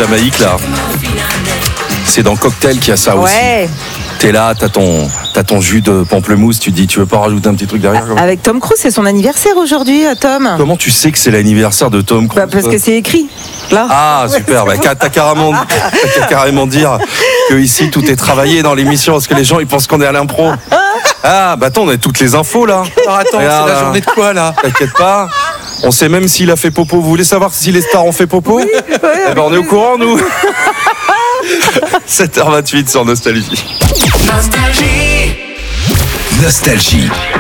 Jamaïque là. C'est dans Cocktail qu'il y a ça aussi. T'es là, t'as ton jus de pamplemousse, tu te dis tu veux pas rajouter un petit truc derrière Avec Tom Cruise, c'est son anniversaire aujourd'hui, Tom. Comment tu sais que c'est l'anniversaire de Tom Cruise? Parce que c'est écrit. Là. Ah super, t'as carrément dire que ici tout est travaillé dans l'émission parce que les gens ils pensent qu'on est à l'impro. Ah bah attends, on a toutes les infos là. Alors attends, regarde, c'est la journée de quoi là? T'inquiète pas. On sait même s'il a fait popo. Vous voulez savoir si les stars ont fait popo? Eh ben on est au courant nous. 7h28 sur Nostalgie. Nostalgie.